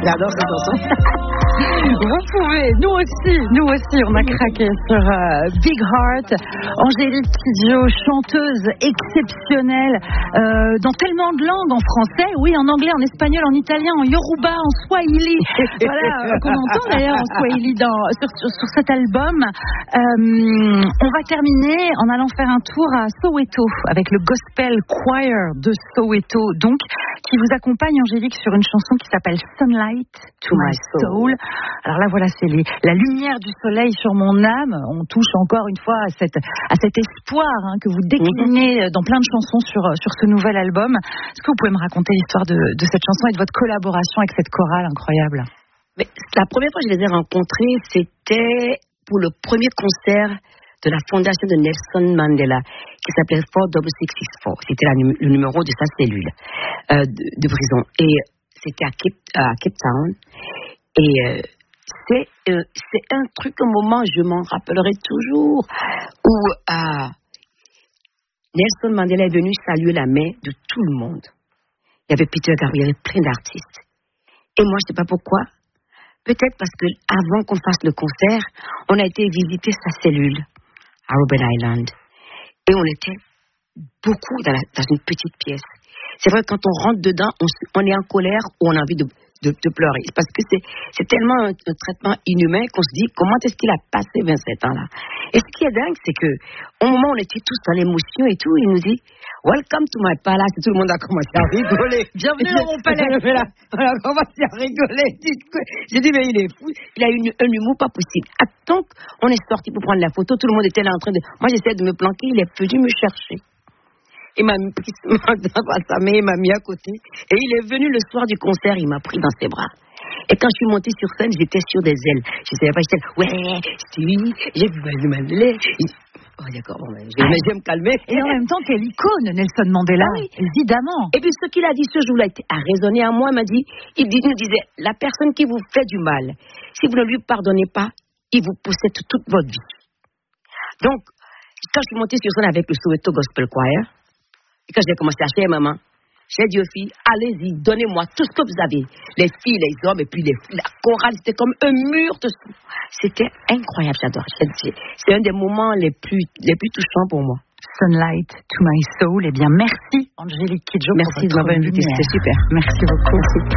J'adore cette chanson. Vous pouvez, nous aussi, on a craqué sur Big Heart. Angélique Kidjo, chanteuse exceptionnelle dans tellement de langues, en français, oui, en anglais, en espagnol, en italien, en yoruba, en swahili. Voilà, qu'on entend d'ailleurs en swahili sur cet album. On va terminer en allant faire un tour à Soweto avec le Gospel Choir de Soweto, donc, qui vous accompagne, Angélique, sur une chanson qui s'appelle Sunlight to My Soul. Alors là, voilà, c'est la lumière du soleil sur mon âme. On touche encore une fois à cet espoir que vous déclinez dans plein de chansons sur ce nouvel album. Est-ce que vous pouvez me raconter l'histoire de cette chanson et de votre collaboration avec cette chorale incroyable? Mais la première fois que je les ai rencontrés, c'était pour le premier concert de la fondation de Nelson Mandela, qui s'appelait 46664. C'était le numéro de sa cellule de prison. Et c'était à Cape Town. Et c'est un truc, un moment, je m'en rappellerai toujours, où Nelson Mandela est venu saluer la main de tout le monde. Il y avait Peter Gabriel, il y avait plein d'artistes. Et moi, je ne sais pas pourquoi. Peut-être parce que avant qu'on fasse le concert, on a été visiter sa cellule à Robben Island. Et on était beaucoup dans une petite pièce. C'est vrai que quand on rentre dedans, on est en colère ou on a envie de pleurer. Parce que c'est tellement un traitement inhumain qu'on se dit comment est-ce qu'il a passé 27 ans là. Et ce qui est dingue, c'est que au moment où on était tous dans l'émotion et tout, il nous dit Welcome to my palace. Et tout le monde a commencé à rigoler. Bienvenue dans mon palais. On a commencé à rigoler. J'ai dit mais il est fou. Il a eu un humour pas possible. Donc on est sorti pour prendre la photo. Tout le monde était là en train de. Moi j'essayais de me planquer. Il est venu me chercher. Il m'a pris sa main, il m'a mis à côté. Et il est venu le soir du concert, il m'a pris dans ses bras. Et quand je suis montée sur scène, j'étais sur des ailes. Je savais pas, j'étais ouais, j'ai vu Mandela. Oh d'accord, bon, mais je vais me calmer. Et en même temps, quelle icône, Nelson Mandela, oui. Évidemment. Et puis ce qu'il a dit ce jour-là a résonné à moi, il nous disait, la personne qui vous fait du mal, si vous ne lui pardonnez pas, il vous possède toute votre vie. Donc, quand je suis montée sur scène avec le Soweto Gospel Choir, et quand j'ai commencé à acheter maman, j'ai dit aux filles, allez-y, donnez-moi tout ce que vous avez. Les filles, les hommes, et puis la chorale, c'était comme un mur de tout. C'était incroyable, j'adore. C'est un des moments les plus touchants pour moi. Sunlight to my soul. Eh bien, merci, Angélique Kidjo. Merci de m'avoir invité, c'était super. Merci beaucoup. Merci.